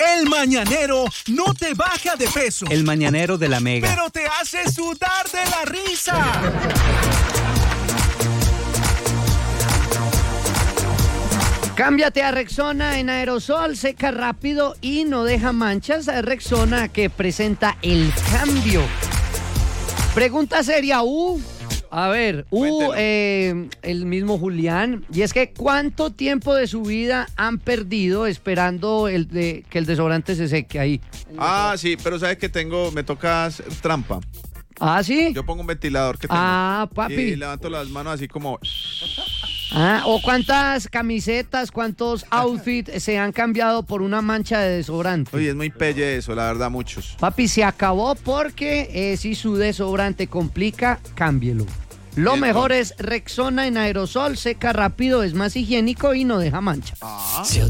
El Mañanero no te baja de peso. El Mañanero de la Mega. Pero te hace sudar de la risa. Cámbiate a Rexona en aerosol, seca rápido y no deja manchas. Rexona que presenta el cambio. Pregunta seria, A ver, el mismo Julián. Y es que ¿cuánto tiempo de su vida han perdido esperando que el desodorante se seque ahí? Sí, pero sabes que me toca hacer trampa. ¿Ah, sí? Yo pongo un ventilador que tengo. Papi. Y levanto las manos así como... ¿O cuántas camisetas, cuántos outfits se han cambiado por una mancha de desodorante? Oye, es muy pelle eso, la verdad, muchos. Papi, se acabó porque si su desodorante complica, cámbielo. Lo mejor es Rexona en aerosol, seca rápido, es más higiénico y no deja mancha. Se